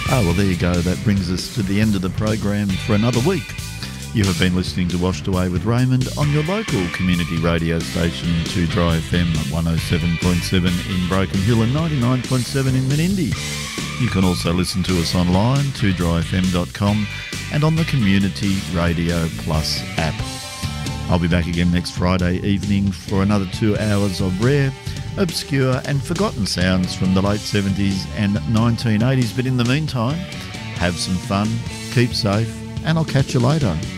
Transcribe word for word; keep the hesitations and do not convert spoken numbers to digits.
Oh, well, there you go. That brings us to the end of the program for another week. You have been listening to Washed Away with Raymond on your local community radio station, two Dry F M, one oh seven point seven in Broken Hill and ninety-nine point seven in Menindee. You can also listen to us online, two dry f m dot com, and on the Community Radio Plus app. I'll be back again next Friday evening for another two hours of rare, obscure and forgotten sounds from the late seventies and nineteen eighties. But in the meantime, have some fun, keep safe, and I'll catch you later.